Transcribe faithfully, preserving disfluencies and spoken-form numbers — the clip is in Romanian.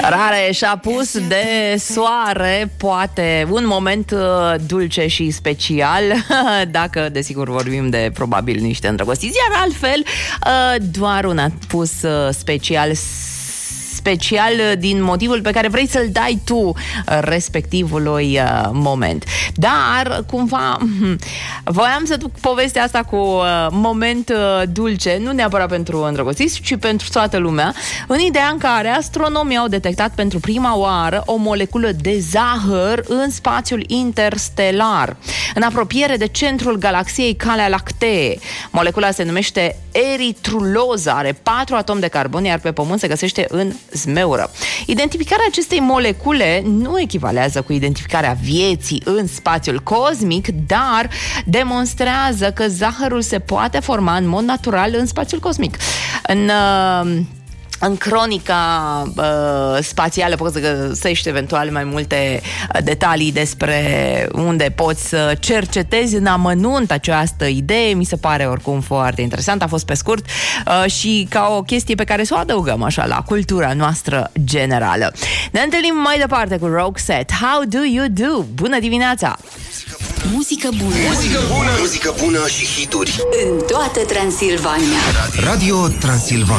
Rare și-a pus de soare, poate un moment dulce și special, dacă desigur vorbim de probabil niște îndrăgostiți, iar altfel doar un apus special special din motivul pe care vrei să-l dai tu respectivului uh, moment. Dar, cumva, voiam să duc povestea asta cu uh, moment uh, dulce, nu neapărat pentru îndrăgostiți, ci pentru toată lumea, în ideea în care astronomii au detectat pentru prima oară o moleculă de zahăr în spațiul interstelar, în apropiere de centrul galaxiei Calea Lactee. Molecula se numește eritruloză, are patru atomi de carbon, iar pe Pământ se găsește în zmeură. Identificarea acestei molecule nu echivalează cu identificarea vieții în spațiul cosmic, dar demonstrează că zahărul se poate forma în mod natural în spațiul cosmic. În uh, În cronica uh, spațială poți să găsești eventual mai multe uh, detalii despre unde poți să cercetezi în amănunt această idee. Mi se pare oricum foarte interesant. A fost pe scurt uh, și ca o chestie pe care să o adăugăm așa la cultura noastră generală. Ne întâlnim mai departe cu Roxette. How do you do? Bună dimineața! Muzică bună. Muzică bună. Muzică bună și hituri. În toată Transilvania. Radio Transilvania.